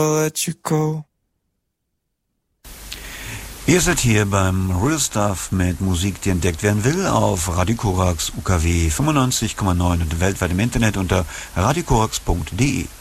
let you go. Ihr seid hier beim Real Stuff mit Musik, die entdeckt werden will, auf Radio Korax UKW 95,9 und weltweit im Internet unter radiokorax.de.